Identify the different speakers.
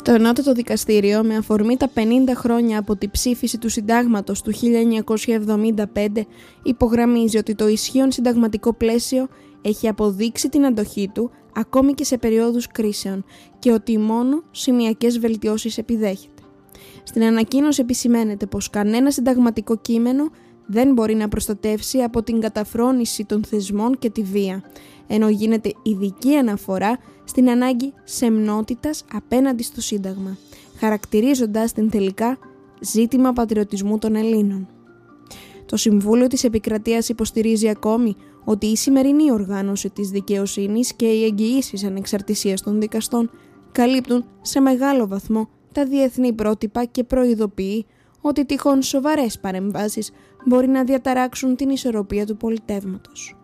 Speaker 1: Το Ανώτατο Δικαστήριο, με αφορμή τα 50 χρόνια από τη ψήφιση του Συντάγματος του 1975, υπογραμμίζει ότι το ισχύον συνταγματικό πλαίσιο έχει αποδείξει την αντοχή του ακόμη και σε περιόδους κρίσεων και ότι μόνο σημειακές βελτιώσεις επιδέχεται. Στην ανακοίνωση επισημαίνεται πως κανένα συνταγματικό κείμενο δεν μπορεί να προστατεύσει από την καταφρόνηση των θεσμών και τη βία, ενώ γίνεται ειδική αναφορά στην ανάγκη σεμνότητας απέναντι στο Σύνταγμα, χαρακτηρίζοντας την τελικά ζήτημα πατριωτισμού των Ελλήνων. Το Συμβούλιο της Επικρατείας υποστηρίζει ακόμη ότι η σημερινή οργάνωση της δικαιοσύνης και οι εγγυήσεις ανεξαρτησίας των δικαστών καλύπτουν σε μεγάλο βαθμό τα διεθνή πρότυπα και προειδοποιεί ότι τυχόν σοβαρές παρεμβάσεις μπορεί να διαταράξουν την ισορροπία του πολιτεύματος.